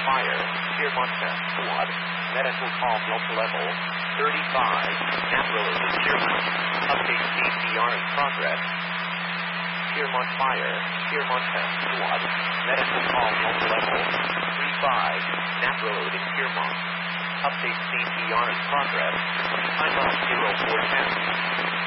Fire, Piermont Test Squad, medical call multi-level, 35, Amarillo to Piermont, update CPR in progress. Piermont Fire, Piermont Test Squad, medical call multi-level, 35, Amarillo to Piermont, update CPR in progress, time up 0410.